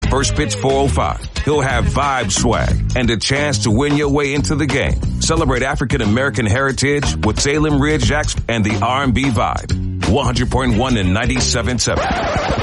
First pitch 4:05. He'll have vibe swag and a chance to win your way into the game. Celebrate African American heritage with Salem Ridge Acts and the R&B vibe. 100.1 and 97.7.